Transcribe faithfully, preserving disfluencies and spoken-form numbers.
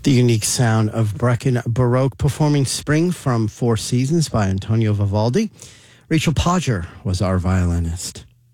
The unique sound of Brecon Baroque performing Spring from Four Seasons by Antonio Vivaldi. Rachel Podger was our violinist.